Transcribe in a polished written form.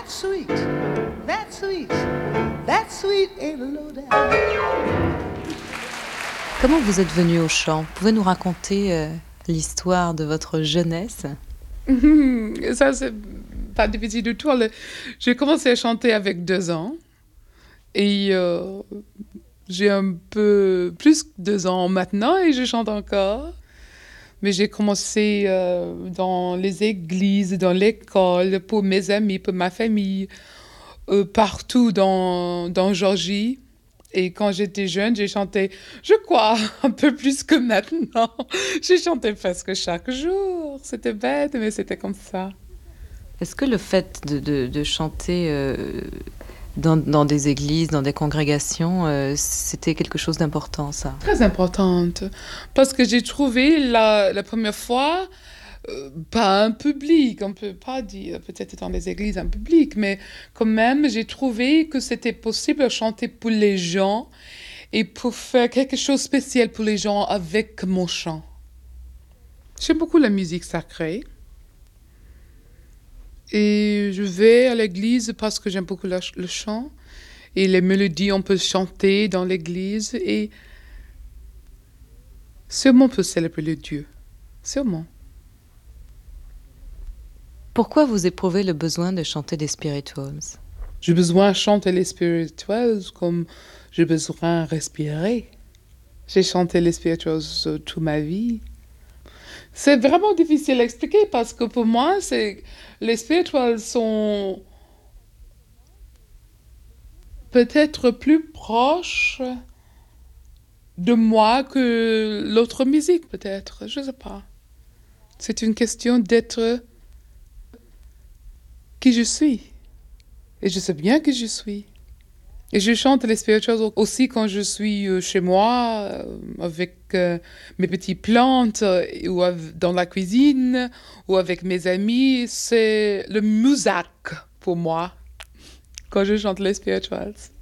sweet, that's sweet, that's sweet ain't a low down. Comment vous êtes venu au chant? Vous pouvez nous raconter l'histoire de votre jeunesse? Ça, c'est pas difficile du tout. J'ai commencé à chanter avec 2 ans et j'ai un peu plus que 2 ans maintenant et je chante encore. Mais j'ai commencé dans les églises, dans l'école, pour mes amis, pour ma famille, partout dans Georgie. Et quand j'étais jeune, j'ai chanté, je crois, un peu plus que maintenant. J'ai chanté presque chaque jour. C'était bête, mais c'était comme ça. Est-ce que le fait de chanter dans des églises, dans des congrégations, c'était quelque chose d'important, ça? Très importante. Parce que j'ai trouvé la première fois, pas un public, on peut pas dire, peut-être dans les églises un public, mais quand même, j'ai trouvé que c'était possible de chanter pour les gens et pour faire quelque chose de spécial pour les gens avec mon chant. J'aime beaucoup la musique sacrée. Et je vais à l'église parce que j'aime beaucoup le chant. Et les mélodies, on peut chanter dans l'église. Et sûrement on peut célébrer le Dieu. Sûrement. Pourquoi vous éprouvez le besoin de chanter des spirituals? J'ai besoin de chanter les spirituals comme j'ai besoin de respirer. J'ai chanté les spirituals toute ma vie. C'est vraiment difficile à expliquer parce que pour moi, les spirituals sont peut-être plus proches de moi que l'autre musique, peut-être. Je ne sais pas. C'est une question d'être qui je suis. Et je sais bien que je suis. Et je chante les spirituals aussi quand je suis chez moi, avec mes petites plantes, ou dans la cuisine, ou avec mes amis. C'est le musak pour moi, quand je chante les spirituals.